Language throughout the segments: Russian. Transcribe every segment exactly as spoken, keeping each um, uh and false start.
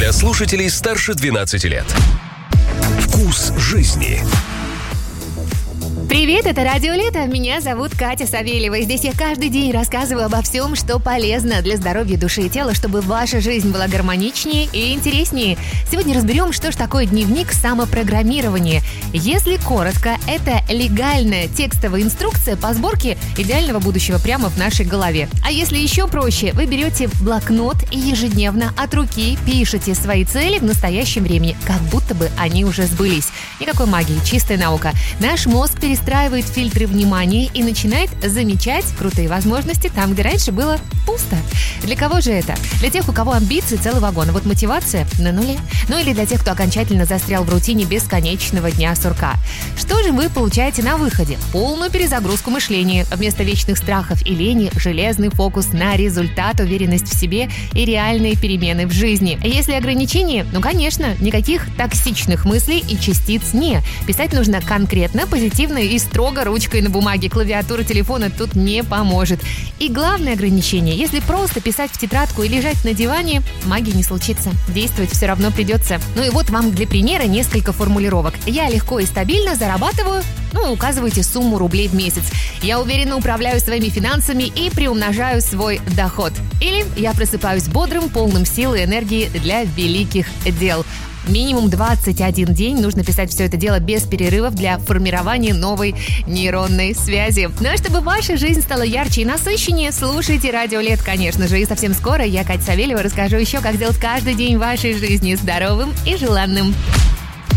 для слушателей старше двенадцати лет. Вкус жизни. Привет, это Радио Лето. Меня зовут Катя Савельева. И здесь я каждый день рассказываю обо всем, что полезно для здоровья души и тела, чтобы ваша жизнь была гармоничнее и интереснее. Сегодня разберем, что же такое дневник самопрограммирования. Если коротко, это легальная текстовая инструкция по сборке идеального будущего прямо в нашей голове. А если еще проще, вы берете блокнот и ежедневно от руки пишете свои цели в настоящем времени, как будто бы они уже сбылись. Никакой магии, чистая наука. Наш мозг перестраивает фильтры внимания и начинает замечать крутые возможности там, где раньше было пусто. Для кого же это? Для тех, у кого амбиции целый вагон, а вот мотивация на нуле. Ну или для тех, кто окончательно застрял в рутине бесконечного дня сурка. Что же вы получаете на выходе? Полную перезагрузку мышления. Вместо вечных страхов и лени железный фокус на результат, уверенность в себе и реальные перемены в жизни. Если ограничения, ну конечно, никаких токсичных мыслей и частиц не. Писать нужно конкретно, позитивно и строго ручкой на бумаге. Клавиатура телефона тут не поможет. И главное ограничение: если просто писать в тетрадку и лежать на диване, магии не случится. Действовать все равно придется. Ну и вот вам для примера несколько формулировок. Я легко и стабильно зарабатываю, ну, указывайте сумму рублей в месяц. Я уверенно управляю своими финансами и приумножаю свой доход. Или я просыпаюсь бодрым, полным сил и энергии для великих дел. Минимум двадцать один день нужно писать все это дело без перерывов для формирования новой нейронной связи. Ну а чтобы ваша жизнь стала ярче и насыщеннее, слушайте Радио Лет, конечно же. И совсем скоро я, Катя Савельева, расскажу еще, как сделать каждый день вашей жизни здоровым и желанным.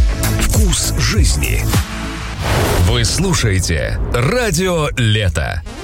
Вкус жизни. Вы слушаете Радио Лето.